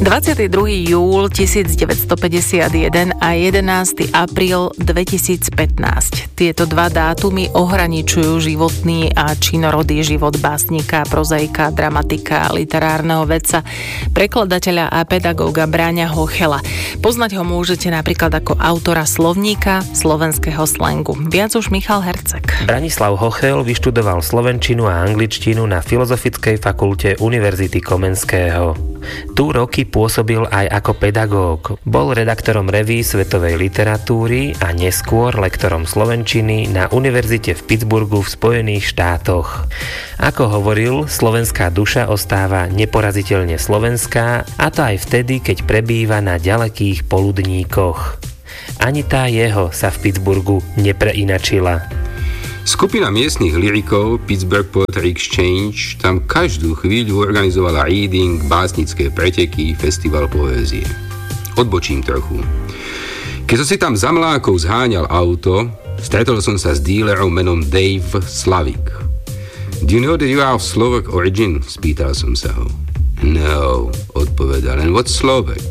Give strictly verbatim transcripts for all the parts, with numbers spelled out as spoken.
dvadsiateho druhého júla tisícdeväťstopäťdesiatjeden a jedenásteho apríla dvetisícpätnásť. Tieto dva dátumy ohraničujú životný a činorodý život básnika, prozaika, dramatika, literárneho vedca, prekladateľa a pedagóga Braňa Hochela. Poznať ho môžete napríklad ako autora slovníka slovenského slangu. Viac už Michal Herceg. Branislav Hochel vyštudoval slovenčinu a angličtinu na Filozofickej fakulte Univerzity Komenského. Tu roky pôsobil aj ako pedagóg. Bol redaktorom reví svetovej literatúry a neskôr lektorom slovenčiny na univerzite v Pittsburghu v Spojených štátoch. Ako hovoril, slovenská duša ostáva neporaziteľne slovenská, a to aj vtedy, keď prebýva na ďalekých poludníkoch. Ani tá jeho sa v Pittsburghu nepreinačila. Skupina miestnych lyrikov Pittsburgh Poetry Exchange tam každú chvíľu organizovala reading, básnické preteky, festival poézie. Odbočím trochu. Keď som si tam za mlákov zháňal auto, stretol som sa s dílerom menom Dave Slavik. Do you know that you are of Slovak origin? Spýtal som sa ho. No, odpovedal. And what's Slovak?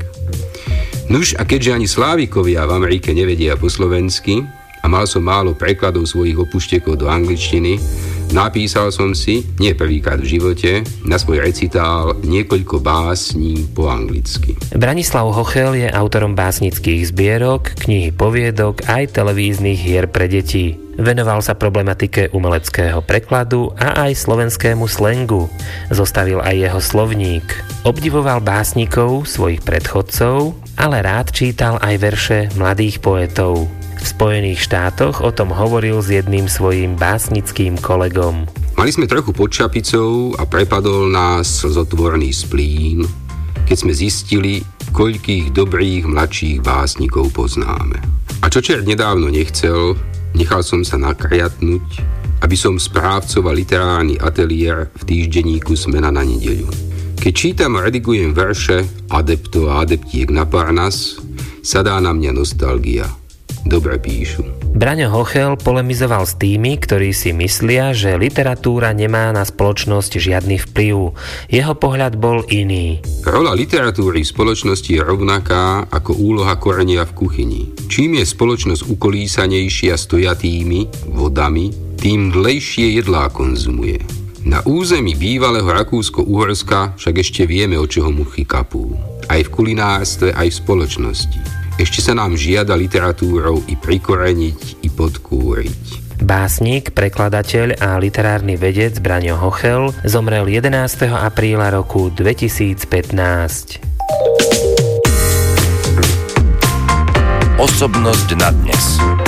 Nuž, a keďže ani Slávikovia v Amerike nevedia po slovensky, a mal som málo prekladov svojich opuštekov do angličtiny, napísal som si, nie prvýkrát v živote, na svoj recitál niekoľko básní po anglicky. Branislav Hochel je autorom básnických zbierok, knihy poviedok aj televíznych hier pre deti. Venoval sa problematike umeleckého prekladu a aj slovenskému slangu. Zostavil aj jeho slovník. Obdivoval básnikov, svojich predchodcov, ale rád čítal aj verše mladých poetov. V Spojených štátoch o tom hovoril s jedným svojím básnickým kolegom. Mali sme trochu pod čapicou a prepadol nás slzotvorný splín, keď sme zistili, koľkých dobrých mladších básnikov poznáme. A čo čert nedávno nechcel, nechal som sa nakriatnúť, aby som správcoval literárny ateliér v týždenníku Smena na nedeľu. Keď čítam a redigujem verše adeptov a adeptiek na Parnas, sadá na mňa nostalgia. Dobre píšu. Braňo Hochel polemizoval s tými, ktorí si myslia, že literatúra nemá na spoločnosť žiadny vplyv. Jeho pohľad bol iný. Rola literatúry v spoločnosti je rovnaká ako úloha korenia v kuchyni. Čím je spoločnosť ukolísanejšia stojatými vodami, tým dlejšie jedlá konzumuje. Na území bývalého Rakúsko-Uhorska však ešte vieme, od čoho muchy kapú. Aj v kulinárstve, aj v spoločnosti. Ešte sa nám žiada literatúrou i prikoreniť, i podkúriť. Básnik, prekladateľ a literárny vedec Braňo Hochel zomrel jedenásteho apríla roku dvetisícpätnásť. Osobnosť na dnes.